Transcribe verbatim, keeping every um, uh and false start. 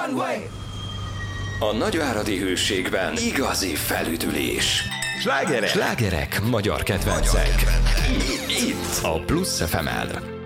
A nagyváradi hőségben igazi felüdülés. Slágerek, Slágerek magyar kedvencek. Itt, itt a Plusz ef em-el.